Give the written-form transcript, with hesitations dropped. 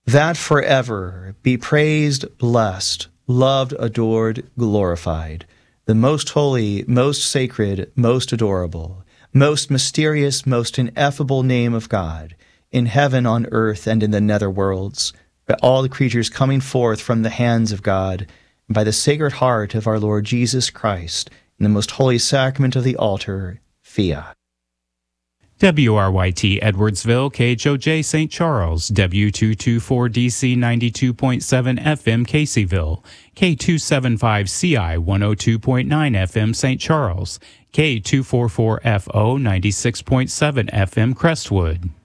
that forever be praised, blessed, loved, adored, glorified, the most holy, most sacred, most adorable, most mysterious, most ineffable name of God, in heaven, on earth, and in the nether worlds, by all the creatures coming forth from the hands of God, and by the Sacred Heart of our Lord Jesus Christ, in the most holy sacrament of the altar, fiat. WRYT Edwardsville, KHOJ St. Charles, W224DC 92.7 FM Caseyville, K275CI 102.9 FM St. Charles, K244FO 96.7 FM Crestwood.